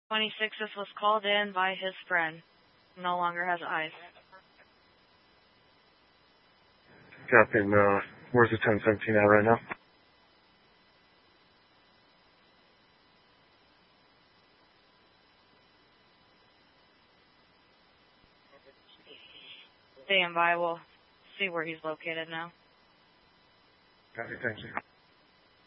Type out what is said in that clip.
26th was called in by his friend. No longer has eyes. Captain, where's the 1017 at right now? Stand by. We'll see where he's located now. Copy, thank you.